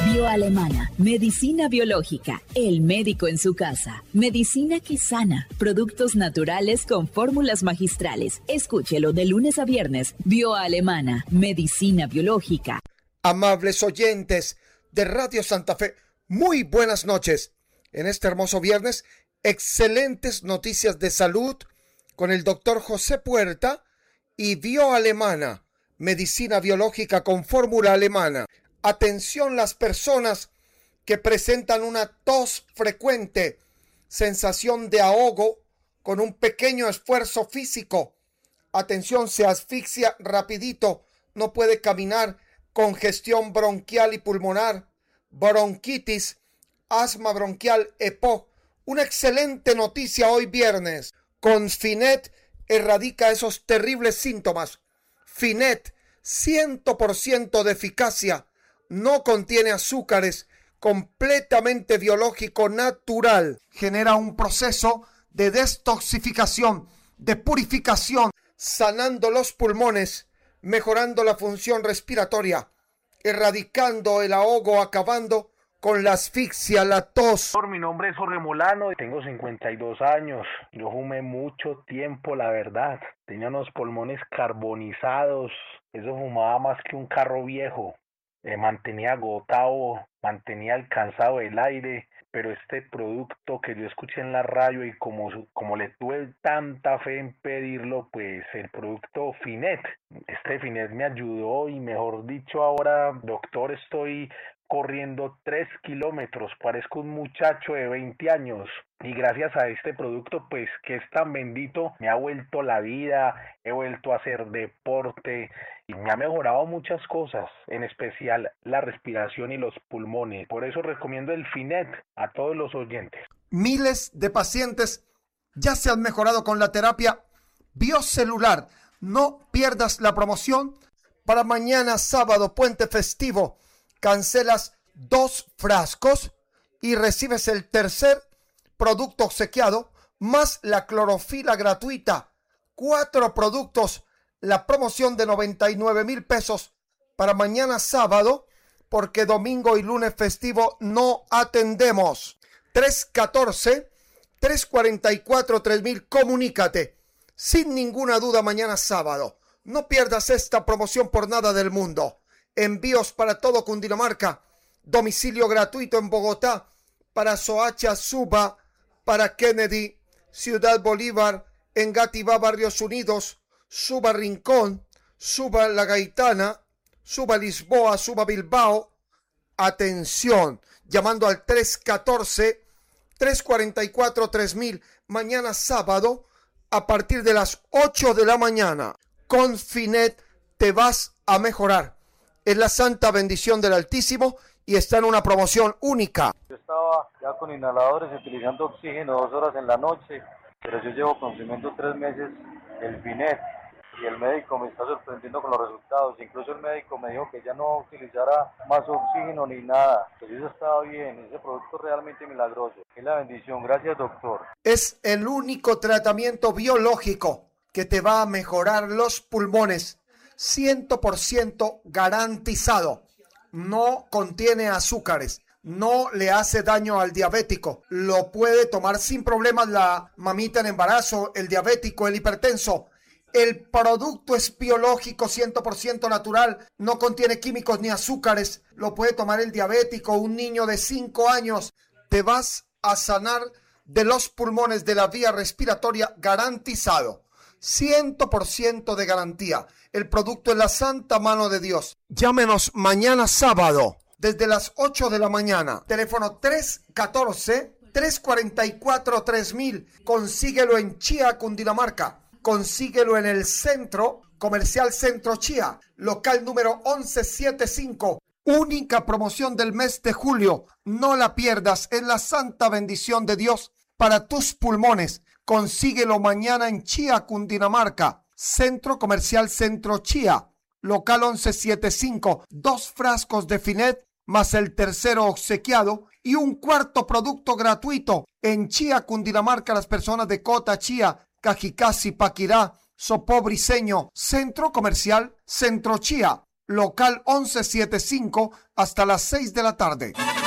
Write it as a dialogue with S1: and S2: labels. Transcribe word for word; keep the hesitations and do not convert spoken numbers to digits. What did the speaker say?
S1: Bioalemana, medicina biológica, el médico en su casa, medicina que sana, productos naturales con fórmulas magistrales. Escúchelo de lunes a viernes. Bioalemana, medicina biológica.
S2: Amables oyentes de Radio Santa Fe, muy buenas noches. En este hermoso viernes, excelentes noticias de salud con el doctor José Puerta y Bioalemana, medicina biológica con fórmula alemana. Atención las personas que presentan una tos frecuente, sensación de ahogo con un pequeño esfuerzo físico. Atención, se asfixia rapidito, no puede caminar, congestión bronquial y pulmonar, bronquitis, asma bronquial, EPOC. Una excelente noticia hoy viernes. Con Finet erradica esos terribles síntomas. Finet, cien por ciento de eficacia. No contiene azúcares, completamente biológico, natural. Genera un proceso de detoxificación, de purificación, sanando los pulmones, mejorando la función respiratoria, erradicando el ahogo, acabando con la asfixia, la tos.
S3: Mi nombre es Jorge Molano, tengo cincuenta y dos años. Yo fumé mucho tiempo, la verdad. Tenía unos pulmones carbonizados. Eso fumaba más que un carro viejo. Eh, mantenía agotado, mantenía alcanzado el aire, pero este producto que yo escuché en la radio y como, como le tuve tanta fe en pedirlo, pues el producto Finet, este Finet me ayudó y mejor dicho ahora, doctor, estoy corriendo tres kilómetros, parezco un muchacho de veinte años y gracias a este producto pues que es tan bendito me ha vuelto la vida, he vuelto a hacer deporte y me ha mejorado muchas cosas, en especial la respiración y los pulmones. Por eso recomiendo el Finet a todos los oyentes.
S2: Miles de pacientes ya se han mejorado con la terapia biocelular. No pierdas la promoción para mañana sábado, puente festivo. Cancelas dos frascos y recibes el tercer producto obsequiado más la clorofila gratuita. Cuatro productos, la promoción de noventa y nueve mil pesos para mañana sábado, porque domingo y lunes festivo no atendemos. tres uno cuatro, tres cuatro cuatro, tres mil, comunícate sin ninguna duda mañana sábado. No pierdas esta promoción por nada del mundo. Envíos para todo Cundinamarca, domicilio gratuito en Bogotá, para Soacha, Suba, para Kennedy, Ciudad Bolívar, Engativá, Barrios Unidos, Suba Rincón, Suba La Gaitana, Suba Lisboa, Suba Bilbao. Atención, llamando al tres uno cuatro, tres cuatro cuatro, tres mil, mañana sábado a partir de las ocho de la mañana. Con Finet te vas a mejorar. Es la santa bendición del Altísimo y está en una promoción única.
S4: Yo estaba ya con inhaladores utilizando oxígeno dos horas en la noche, pero yo llevo consumiendo tres meses el Finet y el médico me está sorprendiendo con los resultados. Incluso el médico me dijo que ya no utilizara más oxígeno ni nada. Pues eso estaba bien, ese producto es realmente milagroso. Es la bendición, gracias doctor.
S2: Es el único tratamiento biológico que te va a mejorar los pulmones. cien por ciento garantizado. No contiene azúcares. No le hace daño al diabético. Lo puede tomar sin problemas la mamita en embarazo, el diabético, el hipertenso. El producto es biológico, cien por ciento natural. No contiene químicos ni azúcares. Lo puede tomar el diabético, un niño de cinco años. Te vas a sanar de los pulmones, de la vía respiratoria, garantizado. cien por ciento de garantía. El producto es la santa mano de Dios. Llámenos mañana sábado desde las ocho de la mañana. Teléfono tres uno cuatro, tres cuatro cuatro, tres mil. Consíguelo en Chía, Cundinamarca. Consíguelo en el Centro Comercial Centro Chía, local número once setenta y cinco. Única promoción del mes de julio. No la pierdas. Es la santa bendición de Dios para tus pulmones. Consíguelo mañana en Chía, Cundinamarca. Centro Comercial Centro Chía, local once setenta y cinco. Dos frascos de Finet más el tercero obsequiado y un cuarto producto gratuito. En Chía, Cundinamarca, las personas de Cota, Chía, Cajicasi, Paquirá, Sopó Briseño. Centro Comercial Centro Chía, local once setenta y cinco hasta las seis de la tarde.